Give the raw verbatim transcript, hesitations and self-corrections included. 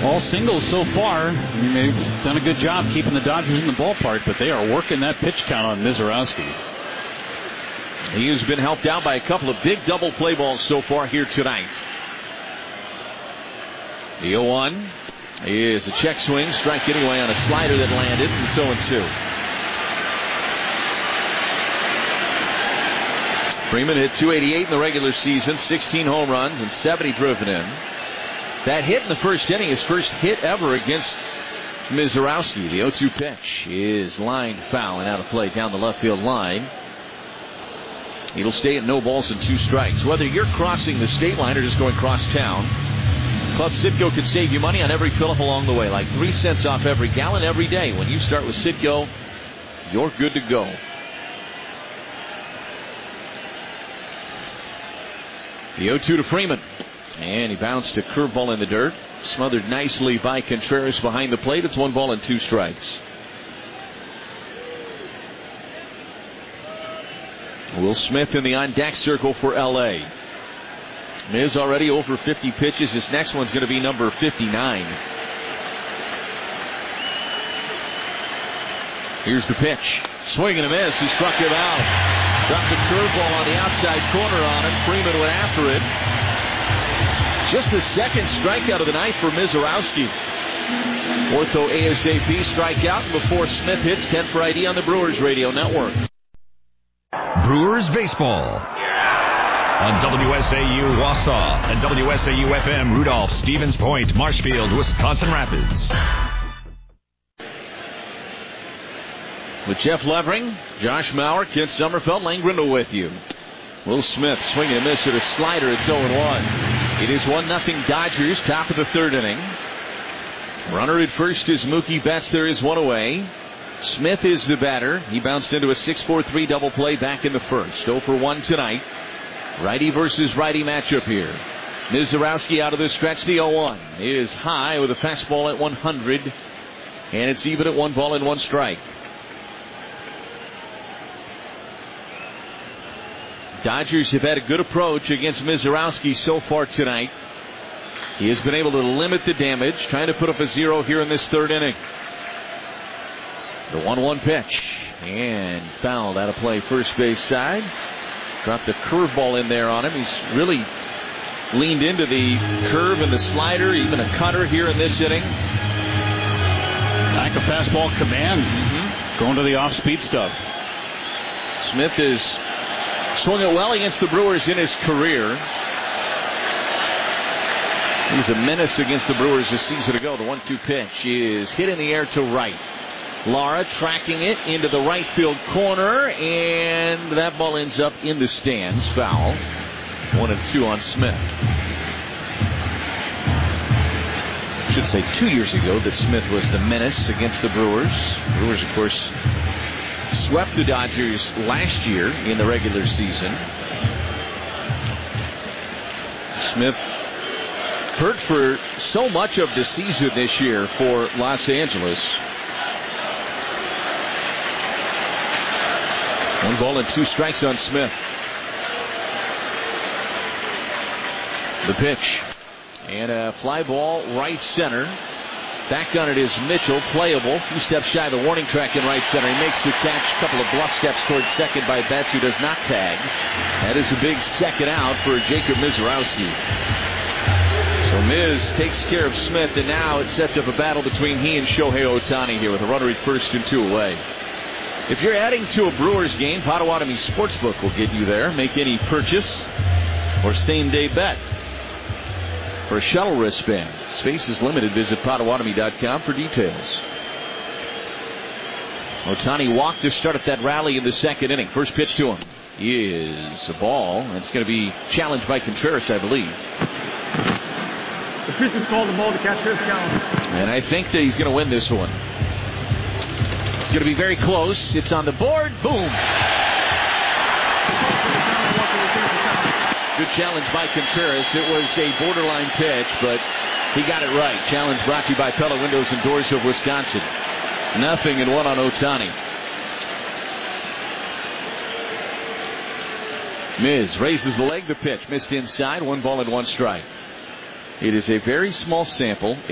All singles so far. I mean, they've done a good job keeping the Dodgers in the ballpark, but they are working that pitch count on Mizorowski. He has been helped out by a couple of big double play balls so far here tonight. The oh one is a check swing, strike anyway on a slider that landed, and it's oh and two. Freeman hit two eighty-eight in the regular season, sixteen home runs, and seventy driven in. That hit in the first inning, his first hit ever against Mizorowski. The oh two pitch is lined foul and out of play down the left field line. It'll stay at no balls and two strikes. Whether you're crossing the state line or just going cross town, Club Citgo could save you money on every fill-up along the way, like three cents off every gallon every day. When you start with Citgo, you're good to go. The oh two to Freeman. And he bounced a curveball in the dirt. Smothered nicely by Contreras behind the plate. It's one ball and two strikes. Will Smith in the on-deck circle for L A. Miz already over fifty pitches. This next one's going to be number fifty-nine. Here's the pitch. Swing and a miss. He struck him out. Dropped a curveball on the outside corner on him. Freeman went after it. Just the second strikeout of the night for Mizorowski. Ortho ASAP strikeout before Smith hits. ten for I D on the Brewers Radio Network. Brewers baseball on W S A U Wausau and W S A U F M Rudolph, Stevens Point, Marshfield, Wisconsin Rapids. With Jeff Levering, Josh Mauer, Kent Sommerfeld, Lane Grindle with you. Will Smith swinging a miss at a slider. It's oh and one. It is one nothing Dodgers, top of the third inning. Runner at first is Mookie Betts. There is one away. Smith is the batter. He bounced into a six four three double play back in the first. oh for one tonight. Righty versus righty matchup here. Mizorowski out of the stretch. The oh one is high with a fastball at one hundred. And it's even at one ball and one strike. Dodgers have had a good approach against Mizorowski so far tonight. He has been able to limit the damage, trying to put up a zero here in this third inning. The one one pitch. And fouled out of play first base side. Dropped a curveball in there on him. He's really leaned into the curve and the slider, even a cutter here in this inning. Lack of fastball commands. Mm-hmm. Going to the off-speed stuff. Smith is swung it well against the Brewers in his career. He was a menace against the Brewers a season ago. The one two pitch is hit in the air to right. Lara tracking it into the right field corner, and that ball ends up in the stands. Foul. One and two on Smith. I should say two years ago that Smith was the menace against the Brewers. Brewers, of course, swept the Dodgers last year in the regular season. Smith hurt for so much of the season this year for Los Angeles. One ball and two strikes on Smith. The pitch. And a fly ball right center. Back on it is Mitchell, playable. Two steps shy of the warning track in right center. He makes the catch. A couple of bluff steps towards second by Betts, who does not tag. That is a big second out for Jacob Mizorowski. So Miz takes care of Smith, and now it sets up a battle between he and Shohei Ohtani here with a runner at first and two away. If you're adding to a Brewers game, Potawatomi Sportsbook will get you there. Make any purchase or same-day bet for a shuttle wristband. Space is limited. Visit Potawatomi dot com for details. Ohtani walked to start up that rally in the second inning. First pitch to him is a ball. It's going to be challenged by Contreras, I believe. The pitch is called the ball to catch his challenge. And I think that he's going to win this one. It's going to be very close. It's on the board. Boom. Good challenge by Contreras. It was a borderline pitch, but he got it right. Challenge brought to you by Pella Windows and Doors of Wisconsin. Nothing and one on Ohtani. Miz raises the leg. The pitch missed inside. One ball and one strike. It is a very small sample.